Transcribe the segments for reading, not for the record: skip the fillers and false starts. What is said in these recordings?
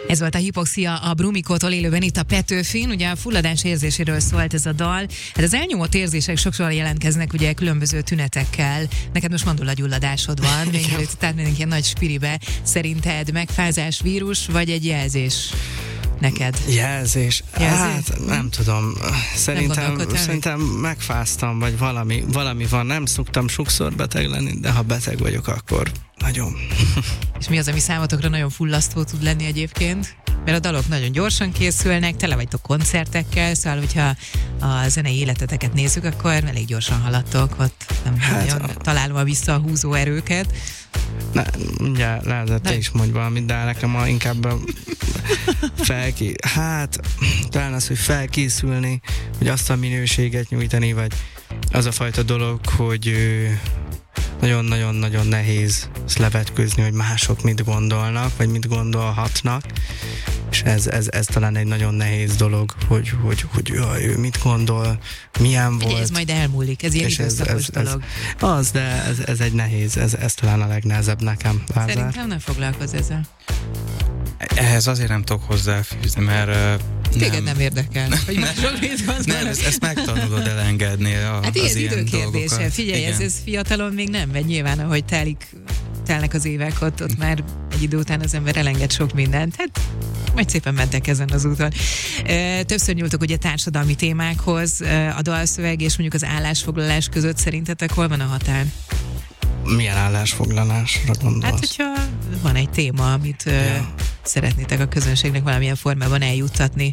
Ez volt a Hipoxia a Brumikótól élőben itt a Petőfin. Ugye a fulladás érzéséről szólt ez a dal. Hát az elnyomott érzések sokszor jelentkeznek ugye különböző tünetekkel. Neked most mandulagyulladásod van, tehát mindenki ilyen nagy spiribe. Szerinted megfázás, vírus, vagy egy jelzés neked? Jelzés? Hát nem tudom. Szerintem megfáztam, vagy valami van. Nem szoktam sokszor beteg lenni, de ha beteg vagyok, akkor nagyon. És mi az, ami számotokra nagyon fullasztó tud lenni egyébként? Mert a dalok nagyon gyorsan készülnek, tele vagytok koncertekkel, szóval hogyha a zenei életeteket nézzük, akkor elég gyorsan haladtok, ott nem nagyon találom a visszahúzó erőket. Ugye lehet, te is mondj valamit, de nekem inkább talán az, hogy felkészülni, hogy azt a minőséget nyújtani, vagy az a fajta dolog, hogy nagyon-nagyon-nagyon nehéz levetkőzni, hogy mások mit gondolnak, vagy mit gondolhatnak, és ez talán egy nagyon nehéz dolog, hogy ő mit gondol, milyen volt. Ez majd elmúlik, ez ilyen időszakos dolog. De ez egy nehéz, ez talán a legnehezebb nekem. Lázár. Szerintem nem foglalkozz ezzel. Ehhez azért nem tudok hozzáfűzni, mert téged nem érdekel, hogy mások mit gondolnak. Nem, ezt megtanulod elengedni hát az ilyen ilyen dolgokat. Figyelj, ez fiatalon még nem megy, nyilván, ahogy telnek az évek, ott már egy idő után az ember elenged sok mindent. Hát majd szépen mentek ezen az úton. Többször nyúltok ugye társadalmi témákhoz, a dalszöveg és mondjuk az állásfoglalás között szerintetek hol van a határ? Milyen állásfoglalásra gondolsz? Hát, hogyha van egy téma, amit szeretnétek a közönségnek valamilyen formában eljuttatni.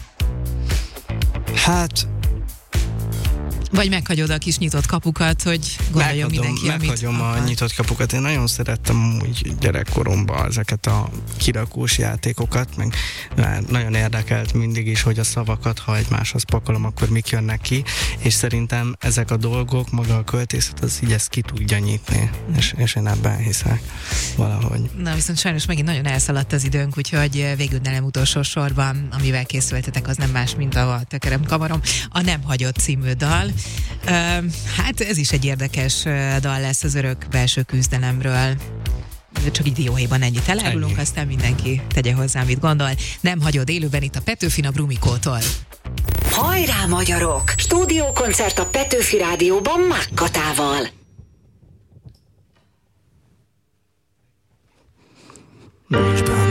Hát... Vagy meghagyod a kis nyitott kapukat, hogy gondoljon mindenki, amit meghagyom a nyitott kapukat. Én nagyon szerettem úgy gyerekkoromban ezeket a kirakós játékokat, meg nagyon érdekelt mindig is, hogy a szavakat, ha egymáshoz pakolom, akkor mik jönnek ki, és szerintem ezek a dolgok, maga a költészet, az így ezt ki tudja nyitni, és én ebben hiszek valahogy. Na, viszont sajnos megint nagyon elszaladt az időnk, úgyhogy végül nem utolsó sorban, amivel készültetek, az nem más, mint a Tekerem Kamarom, a Nem hagyott című dal. Hát ez is egy érdekes dal lesz az örök belső küzdelemről. Csak így dióhéjban ennyit elárulunk, aztán mindenki tegye hozzá, amit gondol. Nem hagyod élőben itt a Petőfin a Brumikótól. Hajrá, magyarok! Stúdiókoncert a Petőfi Rádióban Mákkatával. Nincs be.